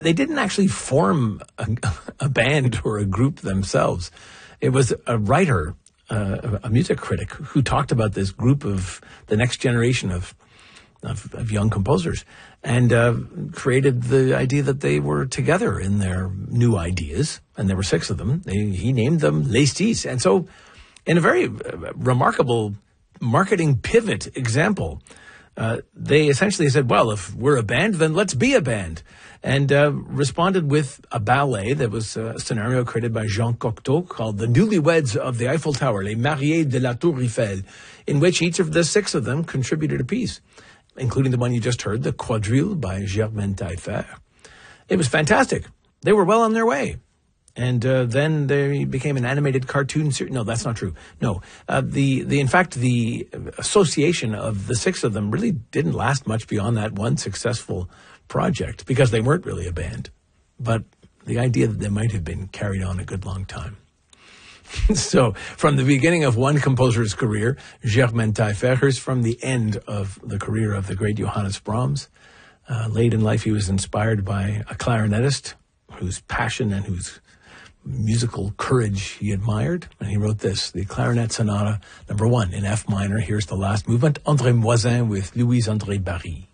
They didn't actually form a band or a group themselves. It was a writer, a music critic, who talked about this group of the next generation of young composers, and created the idea that they were together in their new ideas, and there were 6 of them. He named them Les Six. And so, in a very remarkable marketing pivot example, they essentially said, well, if we're a band, then let's be a band. And responded with a ballet that was a scenario created by Jean Cocteau called The Newlyweds of the Eiffel Tower, Les Mariés de la Tour Eiffel, in which each of the 6 of them contributed a piece, including the one you just heard, the Quadrille by Germaine Taillefer. It was fantastic. They were well on their way. And then they became an animated cartoon series. No, that's not true. No, in fact, the association of the 6 of them really didn't last much beyond that one successful project, because they weren't really a band. But the idea that they might have been carried on a good long time. So, from the beginning of one composer's career, Germaine Taillefer, from the end of the career of the great Johannes Brahms. Late in life, he was inspired by a clarinetist whose passion and whose musical courage he admired. And he wrote this, the Clarinet Sonata, number 1 in F minor. Here's the last movement, André Moisin with Louise-André Barry.